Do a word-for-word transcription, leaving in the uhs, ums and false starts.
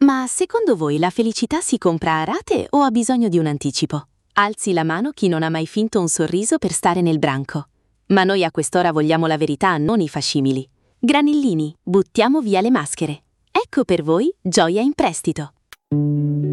Ma secondo voi la felicità si compra a rate o ha bisogno di un anticipo? Alzi la mano chi non ha mai finto un sorriso per stare nel branco. Ma noi a quest'ora vogliamo la verità, non i facsimili. Granellini, buttiamo via le maschere. Ecco per voi Gioia in prestito.